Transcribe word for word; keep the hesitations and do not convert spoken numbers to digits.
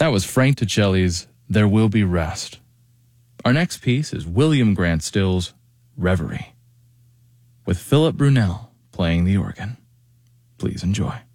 That was Frank Ticelli's There Will Be Rest. Our next piece is William Grant Still's Reverie, with Philip Brunel playing the organ. Please enjoy.